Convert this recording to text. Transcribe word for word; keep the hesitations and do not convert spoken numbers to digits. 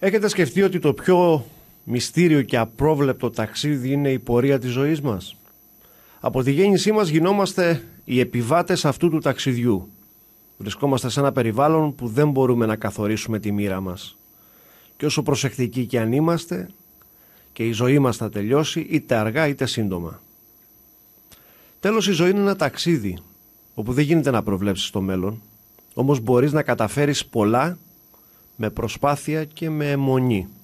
Έχετε σκεφτεί ότι το πιο μυστήριο και απρόβλεπτο ταξίδι είναι η πορεία της ζωής μας? Από τη γέννησή μας γινόμαστε οι επιβάτες αυτού του ταξιδιού. Βρισκόμαστε σε ένα περιβάλλον που δεν μπορούμε να καθορίσουμε τη μοίρα μας. Και όσο προσεκτικοί και αν είμαστε, και η ζωή μας θα τελειώσει είτε αργά είτε σύντομα. Τέλος, η ζωή είναι ένα ταξίδι, όπου δεν γίνεται να προβλέψεις το μέλλον, όμως μπορείς να καταφέρεις πολλά με προσπάθεια και με αιμονή.